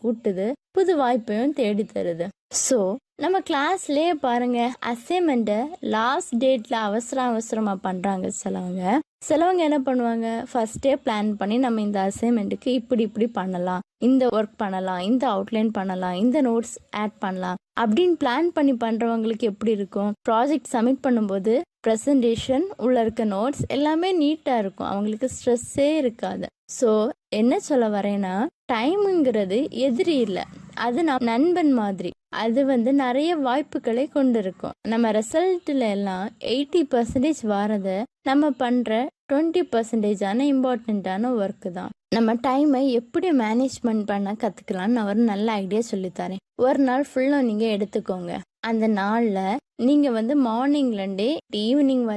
கூட்டுது, புது வாய்ப்பையும் தேடி தருது. ஸோ நம்ம கிளாஸ்லயே பாருங்க, அசைன்மெண்ட்டை லாஸ்ட் டேட்ல அவசரமா பண்றாங்க சிலவங்க என்ன பண்ணுவாங்க, ஃபர்ஸ்டே பிளான் பண்ணி நம்ம இந்த அசைன்மெண்ட்டுக்கு இப்படி பண்ணலாம், இந்த ஒர்க் பண்ணலாம், இந்த அவுட்லைன் பண்ணலாம், இந்த நோட்ஸ் ஆட் பண்ணலாம் அப்படின்னு பிளான் பண்ணி பண்றவங்களுக்கு எப்படி இருக்கும், ப்ராஜெக்ட் சப்மிட் பண்ணும்போது ப்ரெசன்டேஷன் உள்ள இருக்க நோட்ஸ் எல்லாமே நீட்டா இருக்கும், அவங்களுக்கு ஸ்ட்ரெஸ்ஸே இருக்காது. ஸோ என்ன சொல்ல வரேன்னா, டைமுங்கிறது எதிரி இல்லை, அது நண்பன் மாதிரி. அது நிறைய வாய்ப்புகளை கொண்டு இருக்கும். நம்ம ரிசல்ட்ல எல்லாம் 80% வரத நம்ம பண்ற 20% இம்பார்ட்டன்டான ஒர்க் தான். நம்ம டைமை எப்படி மேனேஜ்மெண்ட் பண்ண கத்துக்கலாம்னு நான் ஒரு நல்ல ஐடியா சொல்லித்தரேன். ஒரு நாள் ஃபுல்லா நீங்க எடுத்துக்கோங்க. அந்த நாள்ல நீங்க மார்னிங்ல இருந்தே ஈவினிங்